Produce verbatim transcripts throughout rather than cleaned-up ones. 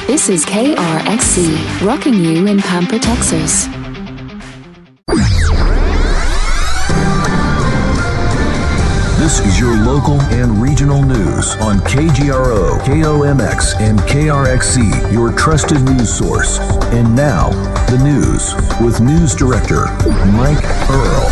This is K R X C, rocking you in Pampa, Texas. This is your local and regional news on K G R O, K O M X, and K R X C, your trusted news source. And now, the news with News Director Mike Earl.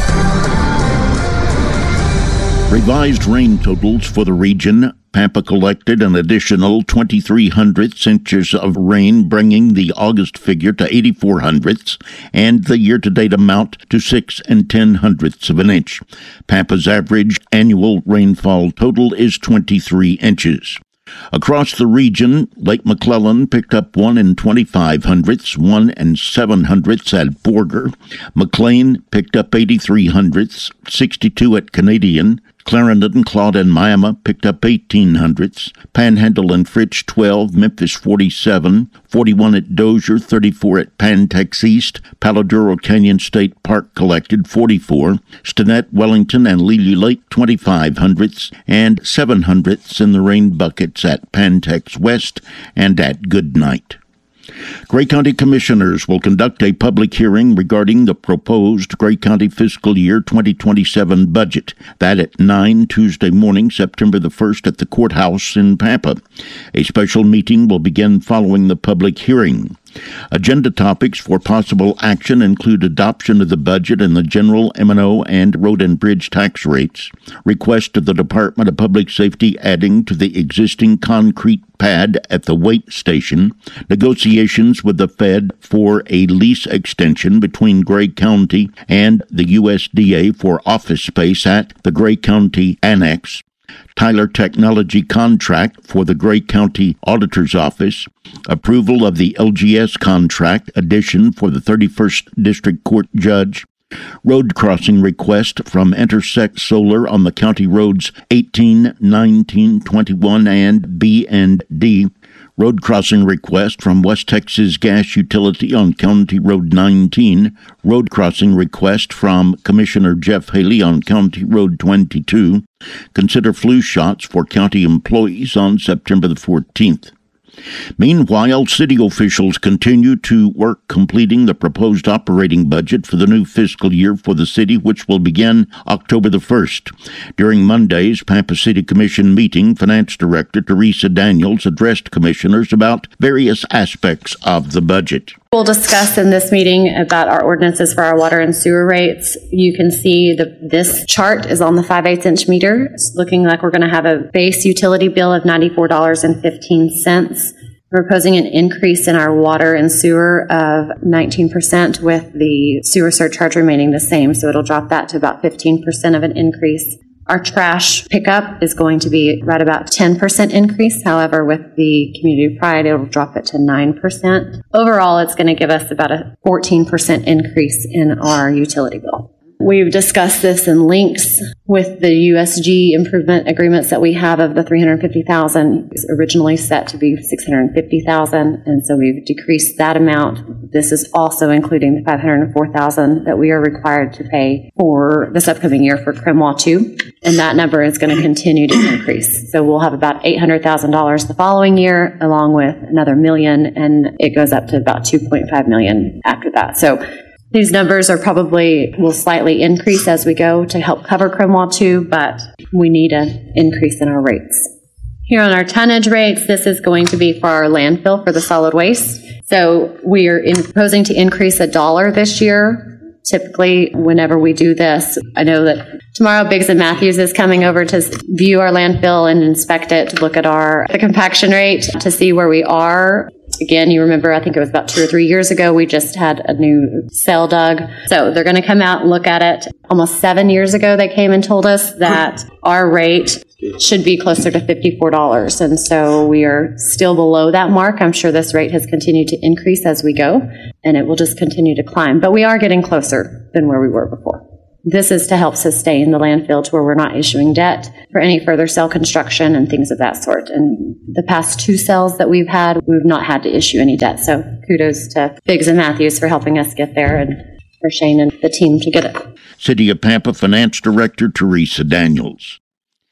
Revised rain totals for the region. Pampa collected an additional twenty-three hundredths inches of rain, bringing the August figure to eighty-four hundredths and the year-to-date amount to six and ten hundredths of an inch. Pampa's average annual rainfall total is twenty-three inches. Across the region, Lake McClellan picked up one and twenty-five hundredths, one and seven hundredths at Borger. McLean picked up eighty-three hundredths, sixty-two at Canadian. Clarendon, Claude, and Miami picked up eighteen hundredths. Panhandle and Fritch, twelve. Memphis, forty-seven. forty-one at Dozier, thirty-four at Pantex East. Paladuro Canyon State Park collected forty-four. Stinnett, Wellington, and Lily Lake, twenty-five hundredths, and seven hundredths in the rain buckets at Pantex West and at Goodnight. Gray County Commissioners will conduct a public hearing regarding the proposed Gray County fiscal year twenty twenty-seven budget. That at nine Tuesday morning, September the first, at the courthouse in Pampa. A special meeting will begin following the public hearing. Agenda topics for possible action include adoption of the budget and the general M and O and road and bridge tax rates, request of the Department of Public Safety adding to the existing concrete pad at the weight station, negotiations with the Fed for a lease extension between Gray County and the U S D A for office space at the Gray County Annex, Tyler Technology contract for the Gray County Auditor's Office, approval of the L G S contract addition for the thirty-first District Court Judge, road crossing request from Intersect Solar on the county roads eighteen, nineteen, twenty-one, and B and D, road crossing request from West Texas Gas Utility on County Road nineteen, road crossing request from Commissioner Jeff Haley on County Road twenty-two, consider flu shots for county employees on September the fourteenth. Meanwhile, city officials continue to work completing the proposed operating budget for the new fiscal year for the city, which will begin October the first. During Monday's Pampa City Commission meeting, Finance Director Teresa Daniels addressed commissioners about various aspects of the budget. We'll discuss in this meeting about our ordinances for our water and sewer rates. You can see that this chart is on the five eighths inch meter. It's looking like we're going to have a base utility bill of ninety-four dollars and fifteen cents. We're proposing an increase in our water and sewer of nineteen percent, with the sewer surcharge remaining the same, so it'll drop that to about fifteen percent of an increase. Our trash pickup is going to be right about ten percent increase. However, with the Community Pride, it'll drop it to nine percent. Overall, it's going to give us about a fourteen percent increase in our utility bill. We've discussed this in links with the U S G improvement agreements that we have of the three hundred fifty thousand dollars. It was originally set to be six hundred fifty thousand dollars, and so we've decreased that amount. This is also including the five hundred four thousand dollars that we are required to pay for this upcoming year for Cremwa two, and that number is going to continue to increase. So we'll have about eight hundred thousand dollars the following year, along with another million, and it goes up to about two point five million dollars after that. So these numbers are probably will slightly increase as we go to help cover Cremwa two, but we need an increase in our rates. Here on our tonnage rates, this is going to be for our landfill for the solid waste. So we are in, proposing to increase a dollar this year. Typically, whenever we do this, I know that tomorrow Biggs and Matthews is coming over to view our landfill and inspect it, to look at our the compaction rate, to see where we are. Again, you remember, I think it was about two or three years ago, we just had a new cell dug. So they're going to come out and look at it. Almost seven years ago, they came and told us that our rate should be closer to fifty-four dollars. And so we are still below that mark. I'm sure this rate has continued to increase as we go, and it will just continue to climb. But we are getting closer than where we were before. This is to help sustain the landfill to where we're not issuing debt for any further cell construction and things of that sort. And the past two cells that we've had, we've not had to issue any debt. So kudos to Biggs and Matthews for helping us get there, and for Shane and the team to get it. City of Pampa Finance Director Teresa Daniels.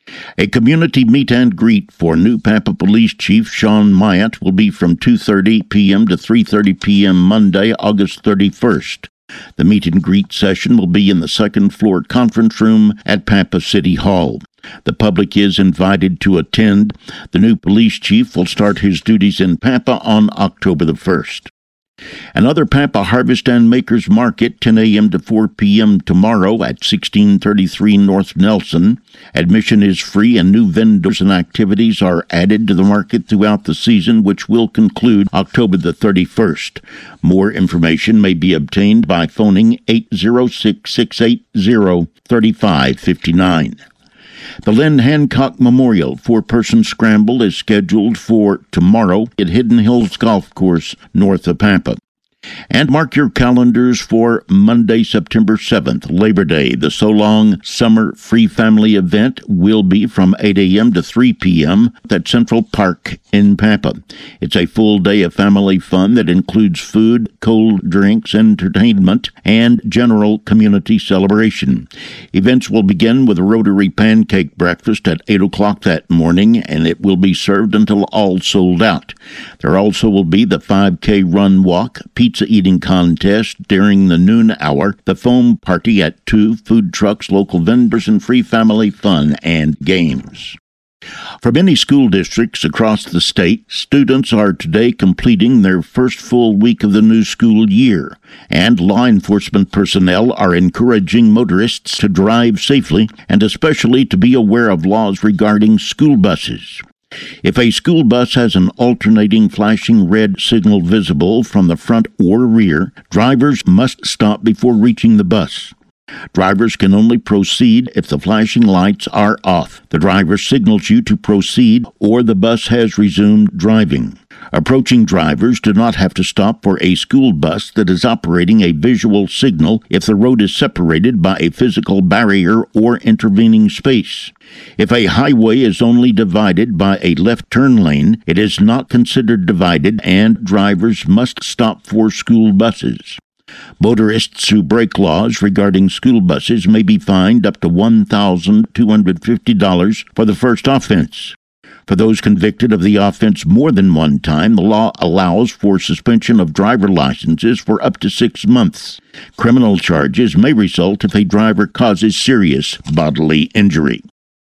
A community meet and greet for new Pampa Police Chief Sean Myatt will be from two thirty p.m. to three thirty p.m. Monday, August thirty-first. The meet and greet session will be in the second floor conference room at Pampa City Hall. The public is invited to attend. The new police chief will start his duties in Pampa on October the first. Another Pampa Harvest and Makers Market, ten a.m. to four p.m. tomorrow at sixteen thirty-three North Nelson. Admission is free and new vendors and activities are added to the market throughout the season, which will conclude October the thirty-first. More information may be obtained by phoning eight zero six, six eight zero, three five five nine. The Lynn Hancock Memorial four-person scramble is scheduled for tomorrow at Hidden Hills Golf Course north of Pampa. And mark your calendars for Monday, September seventh, Labor Day. The So Long Summer Free Family event will be from eight a.m. to three p.m. at Central Park in Pampa. It's a full day of family fun that includes food, cold drinks, entertainment, and general community celebration. Events will begin with a Rotary pancake breakfast at eight o'clock that morning, and it will be served until all sold out. There also will be the five K run walk, pizza eating contest during the noon hour, the foam party at two, food trucks, local vendors, and free family fun and games. For many school districts across the state, students are today completing their first full week of the new school year, and law enforcement personnel are encouraging motorists to drive safely and especially to be aware of laws regarding school buses. If a school bus has an alternating flashing red signal visible from the front or rear, drivers must stop before reaching the bus. Drivers can only proceed if the flashing lights are off. The driver signals you to proceed or the bus has resumed driving. Approaching drivers do not have to stop for a school bus that is operating a visual signal if the road is separated by a physical barrier or intervening space. If a highway is only divided by a left turn lane, it is not considered divided and drivers must stop for school buses. Motorists who break laws regarding school buses may be fined up to one thousand two hundred fifty dollars for the first offense. For those convicted of the offense more than one time, the law allows for suspension of driver licenses for up to six months. Criminal charges may result if a driver causes serious bodily injury.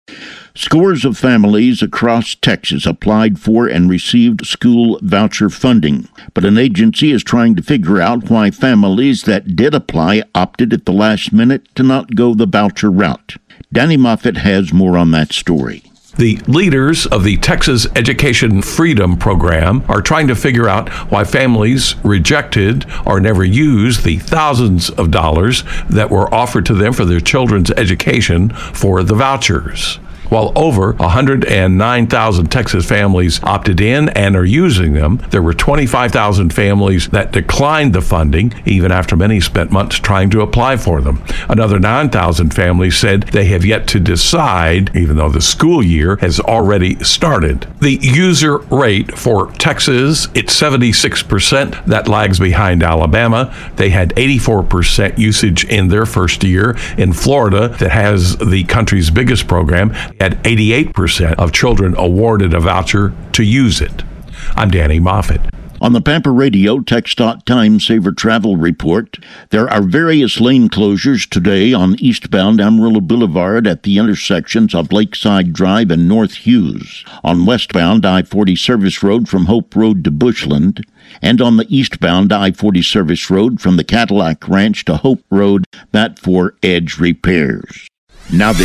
Scores of families across Texas applied for and received school voucher funding, but an agency is trying to figure out why families that did apply opted at the last minute to not go the voucher route. Danny Moffett has more on that story. The leaders of the Texas Education Freedom Program are trying to figure out why families rejected or never used the thousands of dollars that were offered to them for their children's education for the vouchers. While over one hundred nine thousand Texas families opted in and are using them, there were twenty-five thousand families that declined the funding, even after many spent months trying to apply for them. Another nine thousand families said they have yet to decide, even though the school year has already started. The user rate for Texas, it's seventy-six percent. That lags behind Alabama. They had eighty-four percent usage in their first year. In Florida, that has the country's biggest program, had eighty-eight percent of children awarded a voucher to use it. I'm Danny Moffett. On the Pampa Radio TxDOT Time Saver Travel Report, there are various lane closures today on eastbound Amarillo Boulevard at the intersections of Lakeside Drive and North Hughes, on westbound I forty Service Road from Hope Road to Bushland, and on the eastbound I forty Service Road from the Cadillac Ranch to Hope Road, that for Edge repairs. Now this